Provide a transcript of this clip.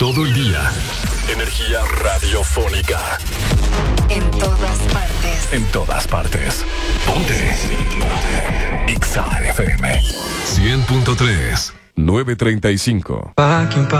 todo el día. Energía radiofónica. En todas partes. En todas partes. Ponte. Exa FM 100.3 935.